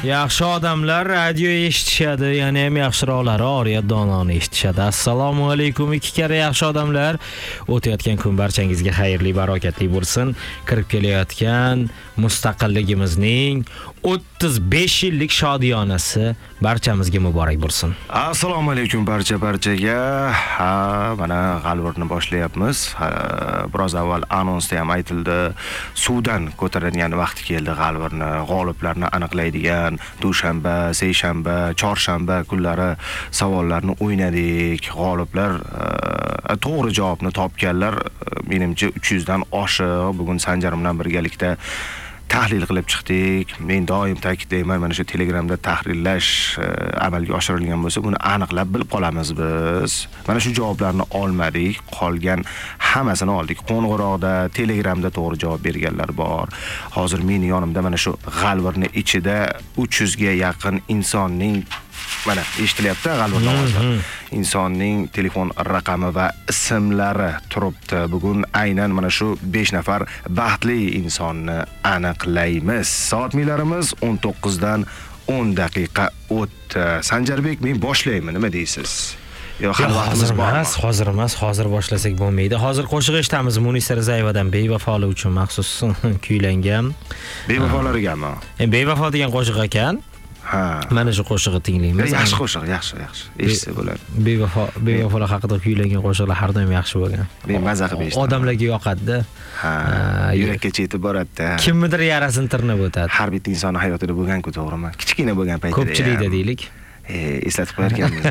Yaxshi odamlar radio eshitishadi, yana ham yaxshiroqlari Oriyat dononi eshitishadi. Assalomu alaykum ikki karra yaxshi odamlar. O'tayotgan kun barchangizga xayrli, barokatli bo'lsin. Kirib kelayotgan mustaqilligimizning 35 yillik shodiyonasi barchamizga muborak bo'lsin. Assalomu alaykum barchaga. Mana g'alvirni boshlayapmiz. Biroz avval anonsda ham aytildi. Suvdan ko'tarilgan vaqti keldi g'alvirni, g'oliblarni aniqlaydigan dushanba, seshanba, chorshanba kunlari savollarni o'ynadik. G'oliblar to'g'ri javobni topganlar menimcha 300 dan oshiq. Bugun Sanjar bilan birgalikda tahlil qilib chiqdik. Men doim ta'kidlayman, mana shu Telegramda tahrillash amalga oshirilgan bo'lsa, buni aniqlab bilib qolamiz biz. Mana shu javoblarni olmadik, qolgan hammasini oldik. Qo'ng'iroqda, Telegramda to'g'ri javob berganlar bor. Hozir mening yonimda mana shu g'alvirni ichida 300 ga yaqin insonning mana eshitilyapti g'alvirni ovozi. Insonning telefon raqami va ismlari turibdi. Bugun aynan mana shu 5 nafar baxtli insonni aniqlaymiz. Soatlarimiz 19 dan 10 daqiqa o'tdi. Sanjarbek, men boshlayman, nima deysiz? Yo'q, vaqtimiz bor. Hozir boshlasak bo'lmaydi. Hozir qo'shiq eshitamiz. Munisa Rizayevadan Bevafoli uchun maxsus kuylangan. Bevafolarigami? Bevafo degan qo'shiq ekan. Mana shu qo'shig'i tinglaymiz. Yaxshi qo'shiq, yaxshi. Eshitsa bo'ladi. Bevafolar haqida kuylangan qo'shiqlar har doim yaxshi bo'lgan. Men maza qilib eshitaman. Odamlarga yoqadi-da. Yurakkacha yetib boradi-da. Kimnidir yarasini tirnab o'tadi. Har bitta inson hayotida bo'lgan-ku, to'g'rimi? Kichkina bo'lgan paytida. Ko'pchilikda deylik. Eslatib qo'yarkanmiz.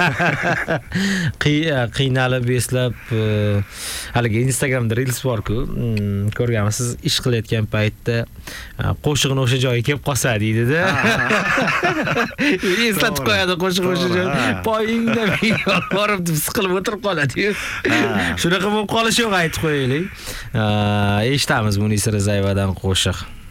Qiynalib eslab haligi Instagramda reels bor-ku, ko'rganmisiz, ish qilayotgan paytda qo'shig'ini o'sha joyga kelib qolsa deydi-da. Eslatib qo'yadi qo'shiq o'sha joyga. Poyingda borib siqilib o'tirib qoladi-yu. Shunaqa bo'lib qolishi yo'q, aytib qo'yaylik. Eshitamiz Munisa Rizayevadan qo'shiq.